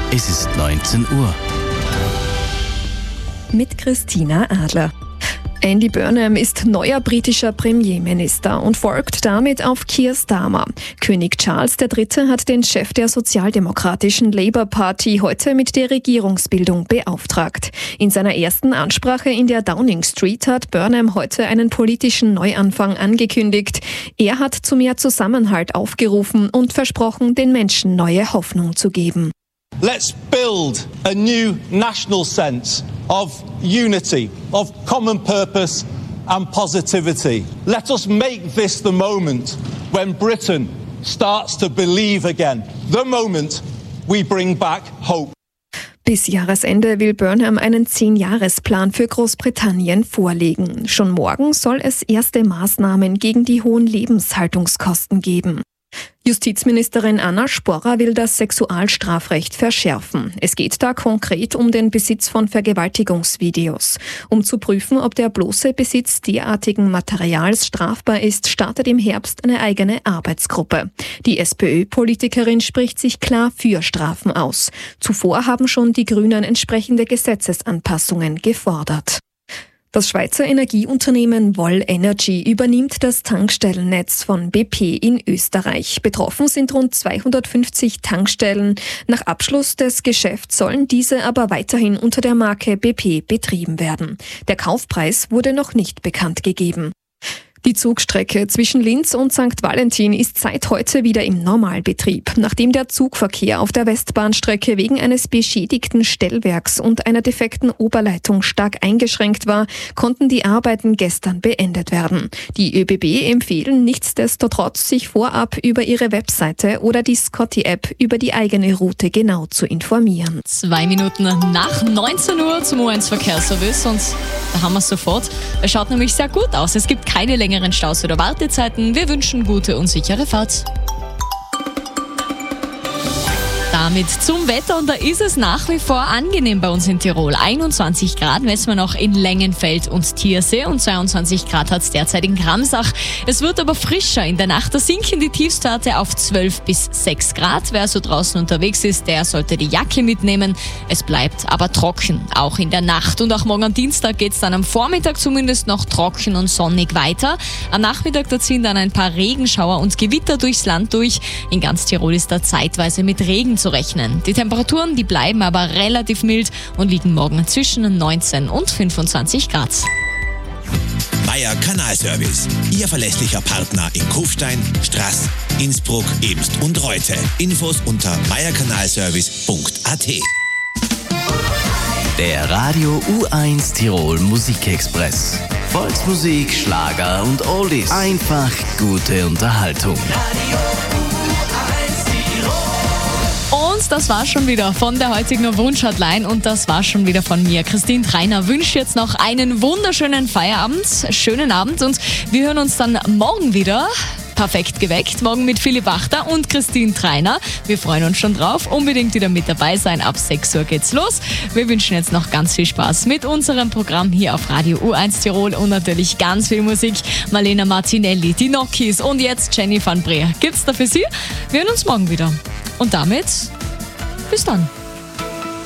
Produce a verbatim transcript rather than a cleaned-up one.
Es ist neunzehn Uhr. Mit Christina Adler. Andy Burnham ist neuer britischer Premierminister und folgt damit auf Keir Starmer. König Charles der Dritte hat den Chef der sozialdemokratischen Labour Party heute mit der Regierungsbildung beauftragt. In seiner ersten Ansprache in der Downing Street hat Burnham heute einen politischen Neuanfang angekündigt. Er hat zu mehr Zusammenhalt aufgerufen und versprochen, den Menschen neue Hoffnung zu geben. Let's build a new national sense of unity, of common purpose and positivity. Let us make this the moment when Britain starts to believe again. The moment we bring back hope. Bis Jahresende will Burnham einen Zehn-Jahres-Plan für Großbritannien vorlegen. Schon morgen soll es erste Maßnahmen gegen die hohen Lebenshaltungskosten geben. Justizministerin Anna Sporrer will das Sexualstrafrecht verschärfen. Es geht da konkret um den Besitz von Vergewaltigungsvideos. Um zu prüfen, ob der bloße Besitz derartigen Materials strafbar ist, startet im Herbst eine eigene Arbeitsgruppe. Die SPÖ-Politikerin spricht sich klar für Strafen aus. Zuvor haben schon die Grünen entsprechende Gesetzesanpassungen gefordert. Das Schweizer Energieunternehmen Vol Energy übernimmt das Tankstellennetz von B P in Österreich. Betroffen sind rund zweihundertfünfzig Tankstellen. Nach Abschluss des Geschäfts sollen diese aber weiterhin unter der Marke B P betrieben werden. Der Kaufpreis wurde noch nicht bekannt gegeben. Die Zugstrecke zwischen Linz und Sankt Valentin ist seit heute wieder im Normalbetrieb. Nachdem der Zugverkehr auf der Westbahnstrecke wegen eines beschädigten Stellwerks und einer defekten Oberleitung stark eingeschränkt war, konnten die Arbeiten gestern beendet werden. Die ÖBB empfehlen nichtsdestotrotz, sich vorab über ihre Webseite oder die Scotty-App über die eigene Route genau zu informieren. Zwei Minuten nach neunzehn Uhr zum U eins Verkehrsservice und da haben wir es sofort. Es schaut nämlich sehr gut aus. Es gibt keine längeren Staus oder Wartezeiten. Wir wünschen gute und sichere Fahrt. Damit zum Wetter und da ist es nach wie vor angenehm bei uns in Tirol. einundzwanzig Grad messen wir noch in Längenfeld und Tiersee und zweiundzwanzig Grad hat es derzeit in Gramsach. Es wird aber frischer in der Nacht. Da sinken die Tiefstwerte auf zwölf bis sechs Grad. Wer so draußen unterwegs ist, der sollte die Jacke mitnehmen. Es bleibt aber trocken, auch in der Nacht. Und auch morgen am Dienstag geht es dann am Vormittag zumindest noch trocken und sonnig weiter. Am Nachmittag da ziehen dann ein paar Regenschauer und Gewitter durchs Land durch. In ganz Tirol ist da zeitweise mit Regen zu rechnen. Die Temperaturen, die bleiben aber relativ mild und liegen morgen zwischen neunzehn und fünfundzwanzig Grad. Meier Kanalservice, Ihr verlässlicher Partner in Kufstein, Straß, Innsbruck, Eemst und Reute. Infos unter meierkanalservice punkt a t. Der Radio U eins Tirol Musikexpress. Volksmusik, Schlager und Oldies. Einfach gute Unterhaltung. Und das war schon wieder von der heutigen Wunsch-Hotline und das war schon wieder von mir. Christine Treiner wünscht jetzt noch einen wunderschönen Feierabend, schönen Abend und wir hören uns dann morgen wieder. Perfekt geweckt, morgen mit Philipp Wachter und Christine Treiner. Wir freuen uns schon drauf, unbedingt wieder mit dabei sein. Ab sechs Uhr geht's los. Wir wünschen jetzt noch ganz viel Spaß mit unserem Programm hier auf Radio U eins Tirol und natürlich ganz viel Musik. Marlena Martinelli, die Nokis und jetzt Jenny van Breer. Gibt's da für Sie? Wir hören uns morgen wieder. Und damit bis dann.